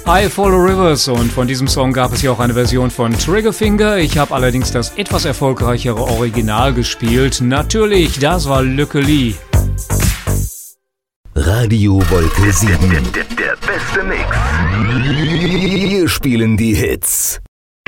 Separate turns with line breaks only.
I Follow Rivers, und von diesem Song gab es ja auch eine Version von Triggerfinger. Ich habe allerdings das etwas erfolgreichere Original gespielt. Natürlich, das war Lücke Lee.
Radio Wolke 7.
Der beste Mix.
Wir spielen die Hits.